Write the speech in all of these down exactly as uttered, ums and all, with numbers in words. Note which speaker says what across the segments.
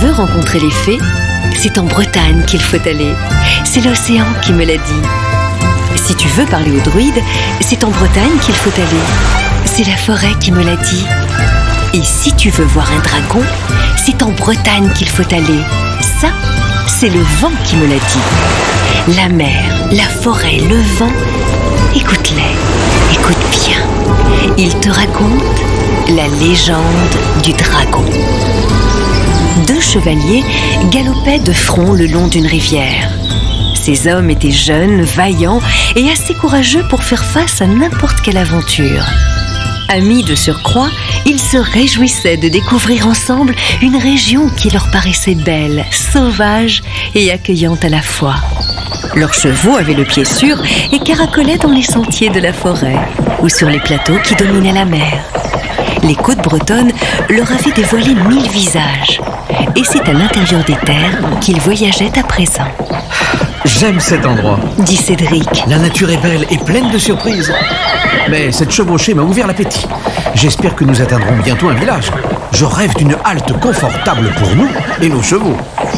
Speaker 1: veux rencontrer les fées, c'est en Bretagne qu'il faut aller. C'est l'océan qui me l'a dit. Si tu veux parler aux druides, c'est en Bretagne qu'il faut aller. C'est la forêt qui me l'a dit. Et si tu veux voir un dragon, c'est en Bretagne qu'il faut aller. Ça, c'est le vent qui me l'a dit. La mer, la forêt, le vent, écoute-les, écoute bien. Ils te racontent la légende du dragon. Deux chevaliers galopaient de front le long d'une rivière. Ces hommes étaient jeunes, vaillants et assez courageux pour faire face à n'importe quelle aventure. Amis de surcroît, ils se réjouissaient de découvrir ensemble une région qui leur paraissait belle, sauvage et accueillante à la fois. Leurs chevaux avaient le pied sûr et caracolaient dans les sentiers de la forêt ou sur les plateaux qui dominaient la mer. Les côtes bretonnes leur avaient dévoilé mille visages. Et c'est à l'intérieur des terres qu'ils voyageaient à présent.
Speaker 2: J'aime cet endroit,
Speaker 1: dit Cédric.
Speaker 2: La nature est belle et pleine de surprises. Mais cette chevauchée m'a ouvert l'appétit. J'espère que nous atteindrons bientôt un village. Je rêve d'une halte confortable pour nous et nos chevaux.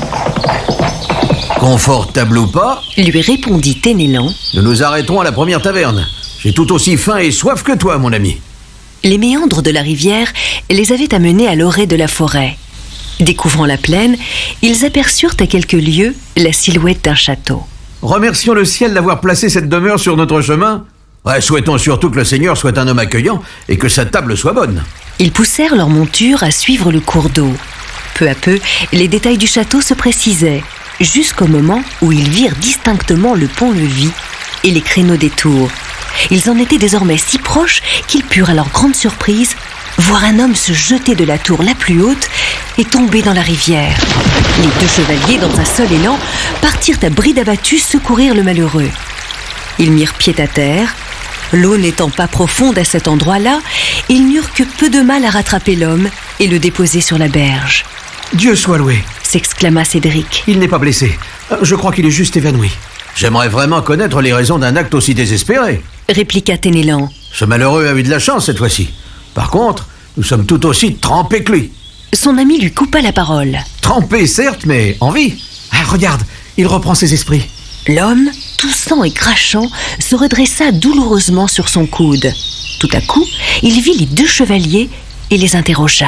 Speaker 2: Confortable ou pas,
Speaker 1: lui répondit Ténélan.
Speaker 2: Nous nous arrêterons à la première taverne. J'ai tout aussi faim et soif que toi, mon ami.
Speaker 1: Les méandres de la rivière les avaient amenés à l'orée de la forêt. Découvrant la plaine, ils aperçurent à quelques lieues la silhouette d'un château.
Speaker 2: Remercions le ciel d'avoir placé cette demeure sur notre chemin. Ouais, souhaitons surtout que le Seigneur soit un homme accueillant et que sa table soit bonne.
Speaker 1: Ils poussèrent leur monture à suivre le cours d'eau. Peu à peu, les détails du château se précisaient, jusqu'au moment où ils virent distinctement le pont-levis et les créneaux des tours. Ils en étaient désormais si proches qu'ils purent, à leur grande surprise, voir un homme se jeter de la tour la plus haute et tomber dans la rivière. Les deux chevaliers, dans un seul élan, partirent à bride abattue secourir le malheureux. Ils mirent pied à terre. L'eau n'étant pas profonde à cet endroit-là, ils n'eurent que peu de mal à rattraper l'homme et le déposer sur la berge.
Speaker 2: « Dieu soit loué !»
Speaker 1: s'exclama Cédric.
Speaker 2: « Il n'est pas blessé. Je crois qu'il est juste évanoui. » J'aimerais vraiment connaître les raisons d'un acte aussi désespéré,
Speaker 1: répliqua Ténélan.
Speaker 2: Ce malheureux a eu de la chance cette fois-ci. Par contre, nous sommes tout aussi trempés que lui.
Speaker 1: Son ami lui coupa la parole.
Speaker 2: Trempé, certes, mais en vie. Ah, regarde, il reprend ses esprits.
Speaker 1: L'homme, toussant et crachant, se redressa douloureusement sur son coude. Tout à coup, il vit les deux chevaliers et les interrogea.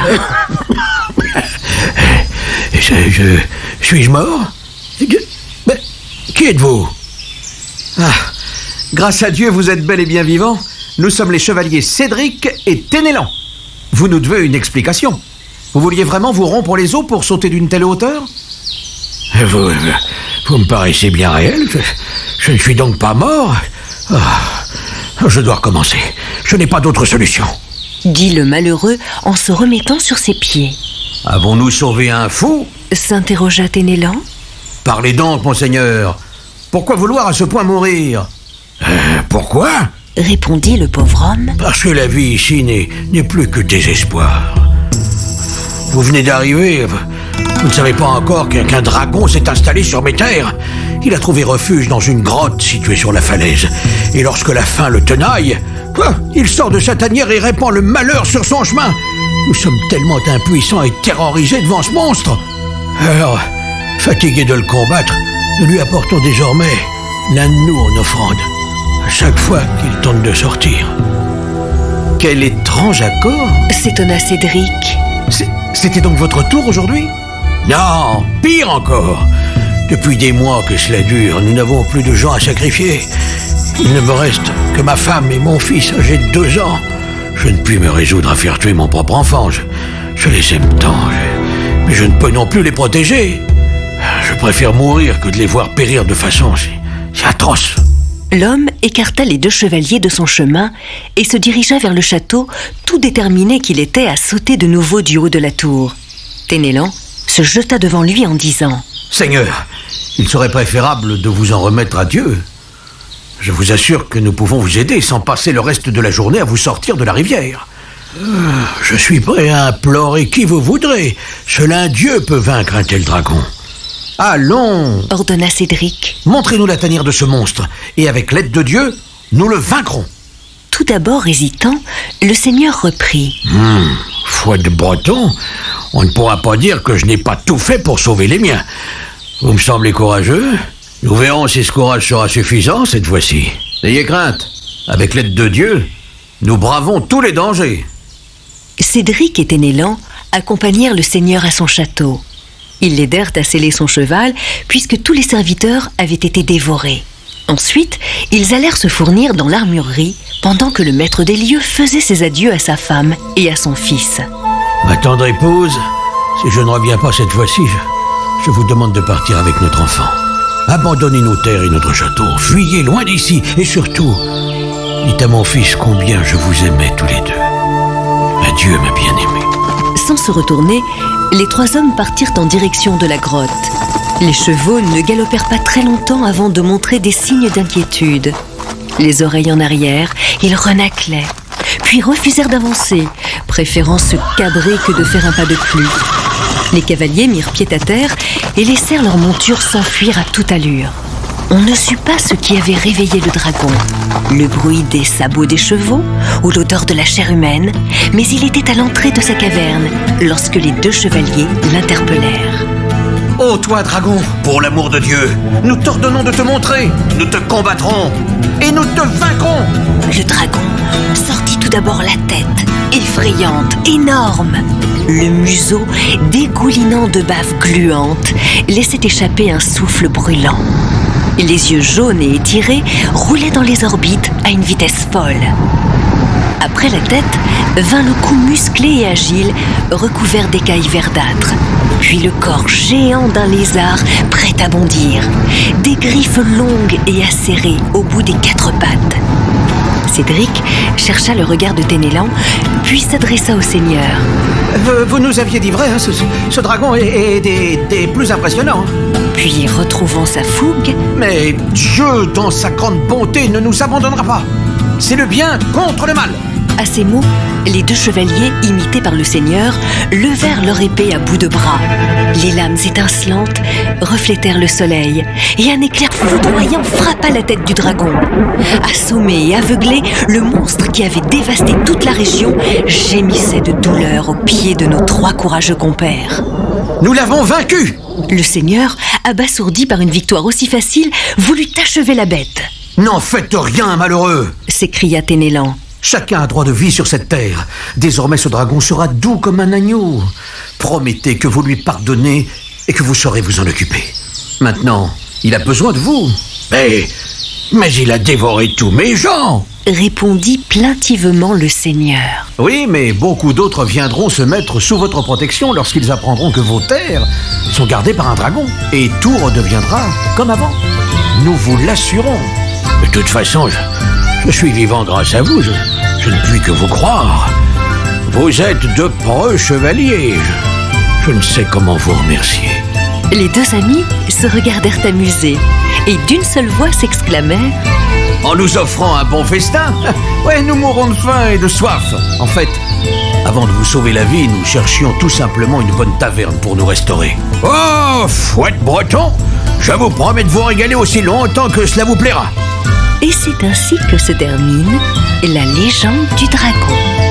Speaker 2: je, je, suis-je mort? Mais, qui êtes-vous? Ah, grâce à Dieu, vous êtes bel et bien vivants. Nous sommes les chevaliers Cédric et Ténélan. Vous nous devez une explication. Vous vouliez vraiment vous rompre les os pour sauter d'une telle hauteur? Vous, vous me paraissez bien réel. Je, je ne suis donc pas mort. Oh, je dois recommencer. Je n'ai pas d'autre solution.
Speaker 1: Dit le malheureux en se remettant sur ses pieds.
Speaker 2: Avons-nous sauvé un fou?
Speaker 1: S'interrogea Ténélan.
Speaker 2: Parlez donc, monseigneur. Pourquoi vouloir à ce point mourir? euh, Pourquoi?
Speaker 1: Répondit le pauvre homme.
Speaker 2: Parce que la vie ici n'est, n'est plus que désespoir. Vous venez d'arriver. Vous ne savez pas encore qu'un, qu'un dragon s'est installé sur mes terres. Il a trouvé refuge dans une grotte située sur la falaise. Et lorsque la faim le tenaille, quoi, il sort de sa tanière et répand le malheur sur son chemin. Nous sommes tellement impuissants et terrorisés devant ce monstre. Alors, fatigués de le combattre, nous lui apportons désormais l'un de nous en offrande, à chaque fois qu'il tente de sortir. Quel étrange accord!
Speaker 1: S'étonna Cédric.
Speaker 2: C'est, c'était donc votre tour aujourd'hui? Non, pire encore. Depuis des mois que cela dure, nous n'avons plus de gens à sacrifier. Il ne me reste que ma femme et mon fils âgé de deux ans. Je ne puis me résoudre à faire tuer mon propre enfant. Je, je les aime tant, je, mais je ne peux non plus les protéger. Je préfère mourir que de les voir périr de façon si, si atroce.
Speaker 1: L'homme écarta les deux chevaliers de son chemin et se dirigea vers le château, tout déterminé qu'il était à sauter de nouveau du haut de la tour. Ténélan se jeta devant lui en disant «
Speaker 2: Seigneur, il serait préférable de vous en remettre à Dieu. Je vous assure que nous pouvons vous aider sans passer le reste de la journée à vous sortir de la rivière. Je suis prêt à implorer qui vous voudrez. Seul un Dieu peut vaincre un tel dragon. Allons,
Speaker 1: ordonna Cédric.
Speaker 2: Montrez-nous la tanière de ce monstre, et avec l'aide de Dieu, nous le vaincrons.
Speaker 1: Tout d'abord hésitant, le seigneur reprit.
Speaker 2: Hum, foi de breton, On ne pourra pas dire que je n'ai pas tout fait pour sauver les miens. Vous me semblez courageux. Nous verrons si ce courage sera suffisant cette fois-ci. N'ayez crainte. Avec l'aide de Dieu, nous bravons tous les dangers.
Speaker 1: Cédric et Ténélan accompagnèrent le seigneur à son château. Ils l'aidèrent à seller son cheval, puisque tous les serviteurs avaient été dévorés. Ensuite, ils allèrent se fournir dans l'armurerie, pendant que le maître des lieux faisait ses adieux à sa femme et à son fils.
Speaker 2: Ma tendre épouse, si je ne reviens pas cette fois-ci, je, je vous demande de partir avec notre enfant. Abandonnez nos terres et notre château, fuyez loin d'ici, et surtout, dites à mon fils combien je vous aimais tous les deux. Adieu, ma bien-aimée.
Speaker 1: Sans se retourner, les trois hommes partirent en direction de la grotte. Les chevaux ne galopèrent pas très longtemps avant de montrer des signes d'inquiétude. Les oreilles en arrière, ils renâclaient, puis refusèrent d'avancer, préférant se cabrer que de faire un pas de plus. Les cavaliers mirent pied à terre et laissèrent leur monture s'enfuir à toute allure. On ne sut pas ce qui avait réveillé le dragon, le bruit des sabots des chevaux ou l'odeur de la chair humaine, mais il était à l'entrée de sa caverne lorsque les deux chevaliers l'interpellèrent.
Speaker 2: « Oh, toi, dragon, pour l'amour de Dieu, nous t'ordonnons de te montrer, nous te combattrons et nous te vaincrons !»
Speaker 1: Le dragon sortit tout d'abord la tête, effrayante, énorme. Le museau, dégoulinant de bave gluante, laissait échapper un souffle brûlant. Les yeux jaunes et étirés roulaient dans les orbites à une vitesse folle. Après la tête, vint le cou musclé et agile, recouvert d'écailles verdâtres. Puis le corps géant d'un lézard prêt à bondir. Des griffes longues et acérées au bout des quatre pattes. Cédric chercha le regard de Ténélan, puis s'adressa au seigneur.
Speaker 2: Vous, vous nous aviez dit vrai, hein, ce, ce dragon est, est des, des plus impressionnants.
Speaker 1: Puis, retrouvant sa fougue...
Speaker 2: Mais Dieu, dans sa grande bonté, ne nous abandonnera pas. C'est le bien contre le mal.
Speaker 1: À ces mots, les deux chevaliers, imités par le seigneur, levèrent leur épée à bout de bras. Les lames étincelantes reflétèrent le soleil, et un éclair foudroyant frappa la tête du dragon. Assommé et aveuglé, le monstre qui avait dévasté toute la région gémissait de douleur aux pieds de nos trois courageux compères.
Speaker 2: Nous l'avons vaincu!
Speaker 1: Le seigneur, abasourdi par une victoire aussi facile, voulut achever la bête.
Speaker 2: « N'en faites rien, malheureux !»
Speaker 1: s'écria Ténélan.
Speaker 2: Chacun a droit de vie sur cette terre. Désormais, ce dragon sera doux comme un agneau. Promettez que vous lui pardonnez et que vous saurez vous en occuper. Maintenant, il a besoin de vous. Mais, mais il a dévoré tous mes gens,
Speaker 1: répondit plaintivement le seigneur.
Speaker 2: Oui, mais beaucoup d'autres viendront se mettre sous votre protection lorsqu'ils apprendront que vos terres sont gardées par un dragon. Et tout redeviendra comme avant. Nous vous l'assurons. De toute façon, je, je suis vivant grâce à vous. Je, je ne puis que vous croire. Vous êtes de preux chevaliers. Je, je ne sais comment vous remercier.
Speaker 1: Les deux amis se regardèrent amusés et d'une seule voix s'exclamèrent:
Speaker 2: en nous offrant un bon festin, ouais, nous mourrons de faim et de soif. En fait, avant de vous sauver la vie, nous cherchions tout simplement une bonne taverne pour nous restaurer. Oh, fouette breton, je vous promets de vous régaler aussi longtemps que cela vous plaira.
Speaker 1: Et c'est ainsi que se termine la légende du dragon.